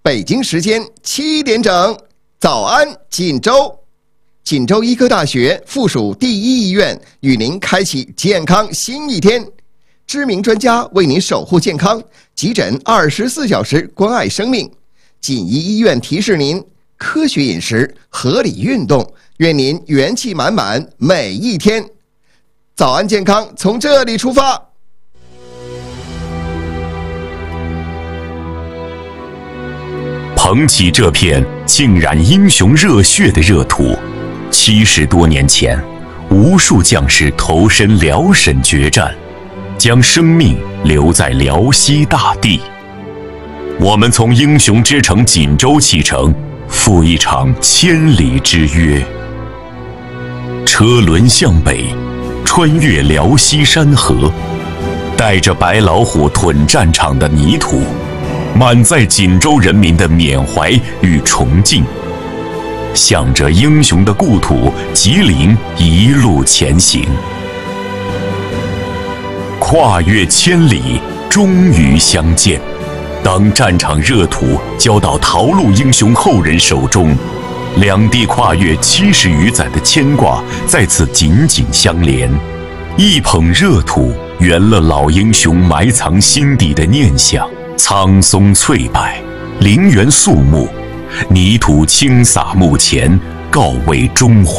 北京时间7点整，早安锦州。锦州医科大学附属第一医院与您开启健康新一天，知名专家为您守护健康，急诊24小时关爱生命。锦医医院提示您：科学饮食，合理运动，愿您元气满满每一天。早安健康从这里出发。 捧起这片浸染英雄热血的热土，70多年前，无数将士投身辽沈决战，将生命留在辽西大地。我们从英雄之城锦州启程，赴一场千里之约。车轮向北，穿越辽西山河，带着白老虎屯战场的泥土，满载锦州人民的缅怀与崇敬，向着英雄的故土吉林一路前行。跨越千里，终于相见。当战场热土交到逃路英雄后人手中，两地跨越70余载的牵挂再次紧紧相连。一捧热土，圆了老英雄埋藏心底的念想。苍松翠柏，陵园肃穆，泥土倾洒墓前，告慰中华。